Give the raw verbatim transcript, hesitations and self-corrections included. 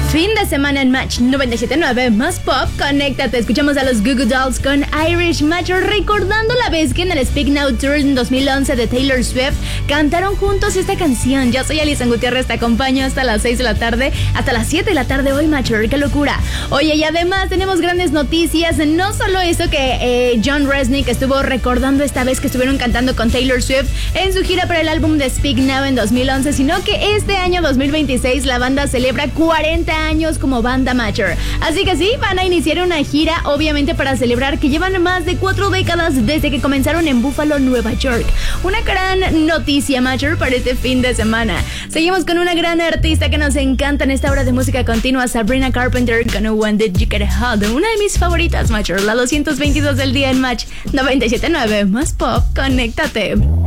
Fin de semana en Match noventa y siete punto nueve más pop. Conéctate, escuchamos a los Goo Goo Dolls con Irish Match, recordando la vez que en el Speak Now Tour en dos mil once de Taylor Swift cantaron juntos esta canción. Yo soy Alison Gutiérrez, te acompaño hasta las seis de la tarde, hasta las siete de la tarde hoy, Matcher, qué locura. Oye, y además tenemos grandes noticias, no solo eso que eh, John Resnick estuvo recordando esta vez que estuvieron cantando con Taylor Swift en su gira para el álbum de Speak Now en dos mil once, sino que este año dos mil veintiséis la banda celebra cuarenta años como banda Matcher. Así que sí, van a iniciar una gira, obviamente para celebrar que llevan más de cuatro décadas desde que comenzaron en Buffalo, Nueva York. Una gran noticia, Matcher, para este fin de semana. Seguimos con una gran artista que nos encanta en esta hora de música continua, Sabrina Carpenter con When Did You Get Held, una de mis favoritas, Matcher, la doscientos veintidós del día en Match noventa y siete punto nueve más pop. Conéctate.